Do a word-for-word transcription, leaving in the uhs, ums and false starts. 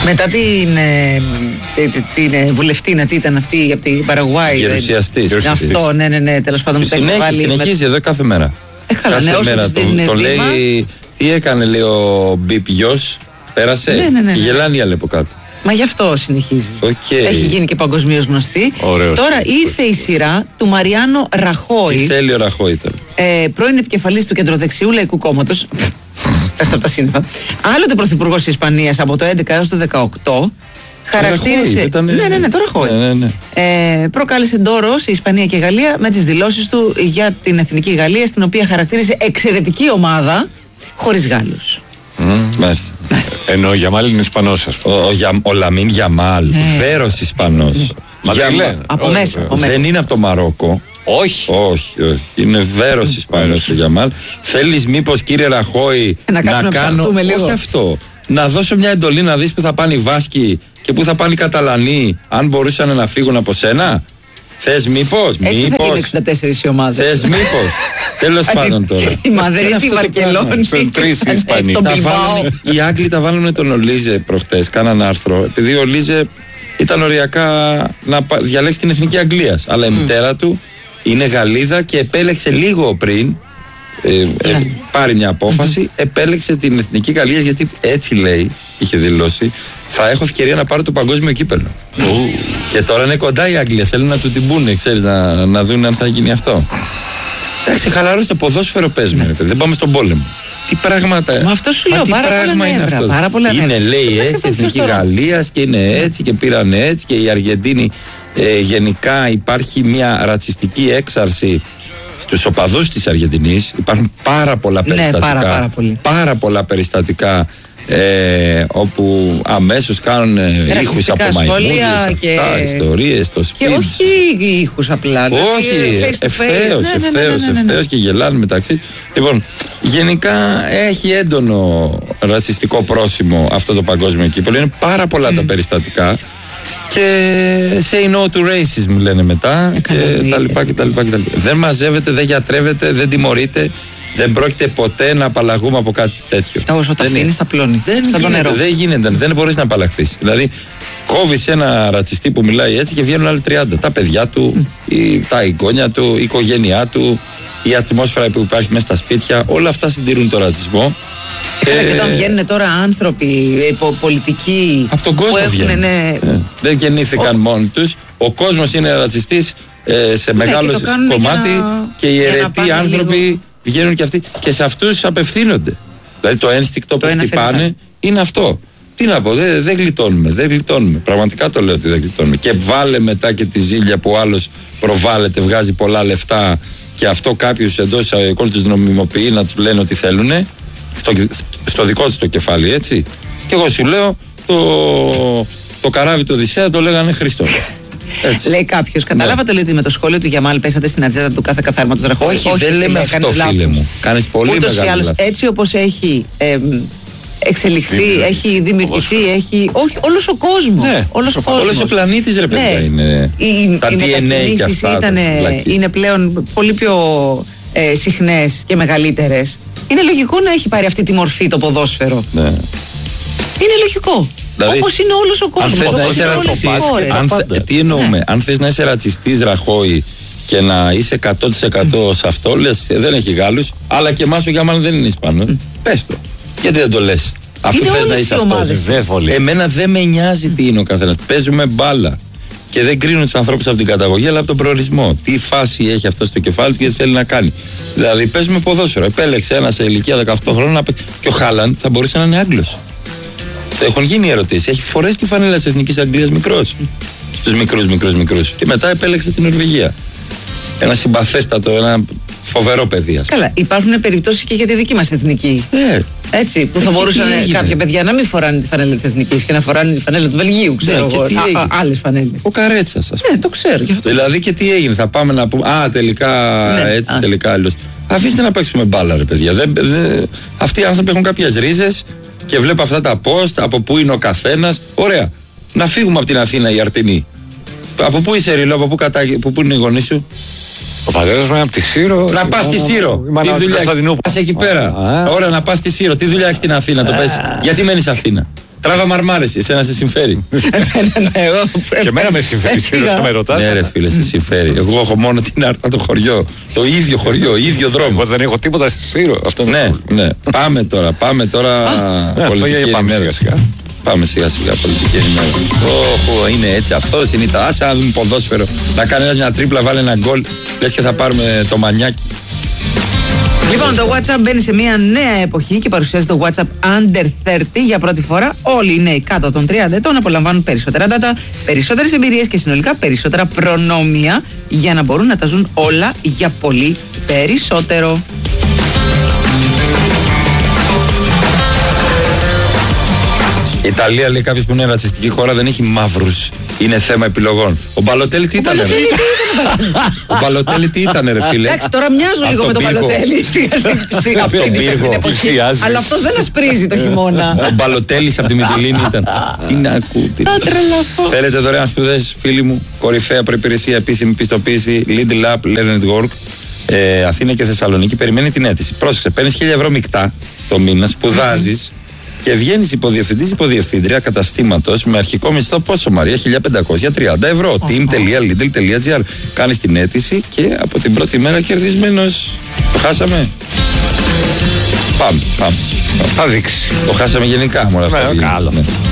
Μετά την, ε, την, την ε, βουλευτήνα, τι ήταν αυτή από την Παραγουάη. Γερουσιαστής. Αυτό, ναι, ναι, ναι, τέλος πάντων. Συνέχιζε, συνεχίζει με... εδώ κάθε μέρα. Ε, καλά, κάθε ναι, όσο μέρα το, το λέει, τι έκανε, λέει ο Μπιπ γιος, πέρασε, ναι, ναι, ναι, και γελάνε οι άλλοι από κάτω. Μα γι' αυτό συνεχίζει. Okay. Έχει γίνει και παγκοσμίως γνωστή. Ωραίος. Τώρα ήρθε η σειρά του Μαριάνο Ραχόη. Τι θέλει ο Ραχόη τώρα. Ε, πρώην επικεφαλής του Κεντροδεξιού Λαϊκού Κόμματος. Πέφτω από τα σύννεφα. Άλλοτε πρωθυπουργός της Ισπανίας από το έντεκα έως το δεκαοκτώ. Χαρακτήρισε. Ήταν... Ναι, ναι, ναι, το Ραχόη. Ναι, ναι, ναι. Ε, προκάλεσε ντόρο σε Ισπανία και Γαλλία με τις δηλώσεις του για την Εθνική Γαλλία, στην οποία χαρακτήρισε εξαιρετική ομάδα χωρίς Γάλλους. Mm, μάλιστα. Ενώ ο Γιαμάλ είναι Ισπανός, ας πούμε. Ο, ο, ο Λαμίν Γιαμάλ, ναι. Βέρος Ισπανός. Μα Γιαμα... λένε. Από όχι, μέσα. Από δεν μέσα. είναι από το Μαρόκο. Όχι. Όχι, όχι. Είναι Βέρος Ισπανός ο Γιαμάλ. Θέλεις μήπως, κύριε Ραχόη, να, να, να κάνω. Λίγο. Όχι αυτό. Να δώσω μια εντολή να δεις που θα πάνε οι Βάσκοι και που θα πάνε οι Καταλανοί, αν μπορούσαν να φύγουν από σένα. Θες μήπως, έτσι μήπως. Θα είναι εξήντα τέσσερις οι ομάδες. Θες μήπως. Τέλος πάντων τώρα. Η Μαδρίτη, η Βαρκελόνη. Τρεις οι Ισπανοί. Οι Άγγλοι τα βάλουν με τον Ολίζε προχτές. Κάναν άρθρο. Επειδή ο Ολίζε ήταν οριακά να διαλέξει την εθνική Αγγλίας. Αλλά η μητέρα του είναι Γαλλίδα και επέλεξε λίγο πριν ε, ε, πάρει μια απόφαση. Επέλεξε την εθνική Γαλλίας γιατί έτσι λέει, είχε δηλώσει, θα έχω ευκαιρία να πάρω το παγκόσμιο κύπελλο. Και τώρα είναι κοντά η Αγγλία. Θέλουν να του την πούνε, ξέρεις, να, να δουν αν θα γίνει αυτό. Εντάξει, χαλαρώστε, ποδόσφαιρο παίζουμε. Ναι. Δεν πάμε στον πόλεμο. Τι πράγματα. Μα αυτό σου λέω, τι πάρα πράγμα πολλά είναι νεύρα, αυτό. Πάρα πολλά είναι, νεύρα. λέει έτσι, η εθνική Γαλλίας και είναι έτσι και πήραν έτσι και η Αργεντίνη. Ε, γενικά υπάρχει μια ρατσιστική έξαρση στους οπαδούς της Αργεντινής. Υπάρχουν πάρα πολλά περιστατικά. Ναι, πάρα, πάρα, πολύ. πάρα πολλά περιστατικά. Ε, όπου αμέσως κάνουν ήχους από μαϊμούδες, και... αυτά, ιστορίες, το σπίτι. Και όχι ήχους απλά. Όχι, ευθέως, ευθέως, ευθέως και γελάνε μεταξύ. Λοιπόν, γενικά έχει έντονο ρατσιστικό πρόσημο αυτό το παγκόσμιο κύπελλο. Είναι πάρα πολλά mm. τα περιστατικά. Και say no to racism λένε μετά και τα λοιπά και τα λοιπά και τα λοιπά. Δεν μαζεύεται, δεν γιατρεύεται, δεν τιμωρείται. Δεν πρόκειται ποτέ να απαλλαγούμε από κάτι τέτοιο. Όσο το αφήνεις θα πλώνει. Δεν γίνεται, δεν γίνεται, δεν μπορείς να απαλλαχθείς. Δηλαδή, κόβεις ένα ρατσιστή που μιλάει έτσι και βγαίνουν άλλοι τριάντα. Τα παιδιά του, mm. η, τα εγγόνια του, η οικογένειά του, η ατμόσφαιρα που υπάρχει μέσα στα σπίτια, όλα αυτά συντηρούν τον ρατσισμό. Και, ε, και όταν βγαίνουν τώρα άνθρωποι πολιτικοί από τον κόσμο που έχουν, ναι, ε, δεν γεννήθηκαν ο... μόνοι τους. Ο κόσμος είναι ρατσιστής ε, σε ναι, μεγάλο και κομμάτι να... και οι αιρετοί άνθρωποι λίγο... βγαίνουν και αυτοί και σε αυτούς απευθύνονται. Δηλαδή το ένστικτο το που χτυπάνε είναι αυτό. Τι να πω, δεν δε γλιτώνουμε, δεν γλιτώνουμε. Πραγματικά το λέω ότι δεν γλιτώνουμε. Και βάλε μετά και τη ζήλια που ο άλλος προβάλλεται, βγάζει πολλά λεφτά και αυτό κάποιος εντός εισαγωγικών τους νομιμοποιεί να τους λένε ότι θέλουνε. Στο, στο δικό της το κεφάλι, έτσι. Και εγώ σου λέω το, το καράβι του Οδυσσέα το λέγανε Χριστό. Έτσι. Λέει κάποιος, καταλάβατε ναι. ότι με το σχόλιο του Γιαμάλ πέσατε στην ατζέντα του κάθε καθάρματος Ραχόη. Όχι, όχι, δεν λέμε αυτό, φίλε μου. Κάνεις πολύ ούτως μεγάλη άλλως, λάθος. Έτσι όπως έχει ε, εξελιχθεί, Δημιουργή. έχει δημιουργηθεί, έχει. Όχι, όλος ο κόσμος. Ναι, όλος ο κόσμος. Όλος ο πλανήτης, ρε παιδιά, ναι. είναι. Οι, τα οι ντι εν έι και αυτά. Ήτανε, είναι πλέον πολύ πιο ε, συχνές και μεγαλύτερες. Είναι λογικό να έχει πάρει αυτή τη μορφή το ποδόσφαιρο. Ναι. Είναι λογικό. Δηλαδή, όπως είναι όλος ο κόσμος. Αν θες να είσαι ρατσιστής, τι εννοούμε, ναι. αν θες να είσαι ρατσιστής, Ραχόη, και να είσαι εκατό τοις εκατό mm. σε αυτό, λες, δεν έχει Γάλλους, αλλά και εμάς ο Γιαμάλ δεν είναι Ισπανός. Mm. Πες το. Γιατί δεν το λες. Αφού θες να είσαι αυτός. Εμένα δεν με νοιάζει τι είναι ο καθένας. Παίζουμε μπάλα. Και δεν κρίνουν τους ανθρώπους από την καταγωγή, αλλά από τον προορισμό. Τι φάση έχει αυτό στο κεφάλι του και τι θέλει να κάνει. Δηλαδή, παίζουμε ποδόσφαιρο. Επέλεξε ένα σε ηλικία δεκαοκτώ χρόνων και ο Χάλαντ θα μπορούσε να είναι Άγγλος. Έχουν γίνει ερωτήσεις. Έχει φορέσει τη φανέλα της Εθνικής Αγγλίας μικρός. Στους μικρούς, μικρούς, μικρούς. Και μετά επέλεξε την Νορβηγία. Ένα συμπαθέστατο, ένα φοβερό παιδί. Καλά, υπάρχουν περιπτώσεις και για τη δική μας εθνική. Ναι. Έτσι, που θα μπορούσαν κάποια παιδιά να μην φοράνε τη φανέλα της Εθνικής και να φοράνε τη φανέλα του Βελγίου, ξέρω ναι, εγώ. Άλλες φανέλες. Ο Καρέτσας, ας πούμε. Ναι, το ξέρω. Γι αυτό. Δηλαδή και τι έγινε, θα πάμε να πούμε. Α, τελικά ναι, έτσι, α. τελικά αλλιώς. Αφήστε να παίξουμε μπάλα, ρε παιδιά. Δεν, δε, αυτοί οι άνθρωποι έχουν κάποιες ρίζες και βλέπω αυτά τα post, από πού είναι ο καθένας. Ωραία. Να φύγουμε από την Αθήνα οι Αρτινοί. Από πού είσαι, Ριλό, από πού, κατα... πού είναι η γονείς σου. Ο πατέρας μου είναι από τη Σύρο. Να πας στη Σύρο. Τι δουλειά έχεις εκεί πέρα. Ωραία, να πας στη Σύρο. Τι δουλειά έχεις στην Αθήνα, το πες. Γιατί μένεις Αθήνα. Τράβα μαρμάρες, εσένα σε συμφέρει. Και εμένα με συμφέρει, Σπύρο, με ρωτάς. Ναι, ρε φίλε, σε συμφέρει. Εγώ έχω μόνο την Άρτα το χωριό. Το ίδιο χωριό, ίδιο δρόμο. Εγώ δεν έχω τίποτα στη Σύρο. Ναι, ναι. Πάμε τώρα, πάμε τώρα. Πολιτική ενημέρωση. Πάμε σιγά σιγά πολιτική ενημέρωση. Όχο, είναι έτσι. Αυτό είναι τα άσα. Να δούμε ποδόσφαιρο. Να κάνει ένα μια τρίπλα, βάλει ένα γκολ. Λες και θα πάρουμε το μανιάκι. Λοιπόν, το WhatsApp μπαίνει σε μια νέα εποχή και παρουσιάζει το WhatsApp Under τριάντα για πρώτη φορά. Όλοι οι νέοι κάτω των τριάντα ετών απολαμβάνουν περισσότερα data, περισσότερες εμπειρίες και συνολικά περισσότερα προνόμια για να μπορούν να τα ζουν όλα για πολύ περισσότερο. Η Ιταλία, λέει κάποιος που είναι ρατσιστική χώρα, δεν έχει μαύρους. Είναι θέμα επιλογών. Ο Μπαλοτέλη τι ήταν, ρε? Ο Μπαλοτέλη τι ήταν, ρε φίλε? Εντάξει, τώρα μοιάζω λίγο με τον Μπαλοτέλη. Από τον πύργο. Αλλά αυτός δεν ασπρίζει το χειμώνα. Ο Μπαλοτέλης από τη Μυτιλήνη ήταν. Τι να ακούτε. Θέλετε δωρεάν σπουδές, φίλοι μου? Κορυφαία προϋπηρεσία, επίσημη πιστοποίηση, Lidl App, Learn at Work. Ε, Αθήνα και Θεσσαλονίκη, περιμένει την αίτηση. Πρόσεξε, παίρνεις χίλια ευρώ μεικτά το μήνα, σπουδάζεις και βγαίνεις υποδιευθυντής, υποδιευθύντρια καταστήματος με αρχικό μισθό πόσο, Μαρία? χίλια πεντακόσια τριάντα ευρώ. Oh. team τελεία lidl τελεία gr. Κάνεις την αίτηση και από την πρώτη μέρα κερδισμένος. Το χάσαμε. Πάμε, πάμε. Θα δείξει. Το χάσαμε γενικά, μωρά. Ναι, καλό. Ναι.